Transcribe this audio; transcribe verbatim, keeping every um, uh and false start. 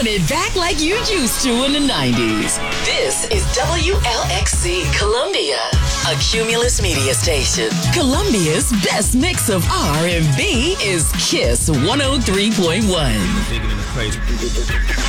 throwing it back like you used to in the nineties. This is W L X C Columbia, a Cumulus media station. Columbia's best mix of R and B is Kiss one oh three point one.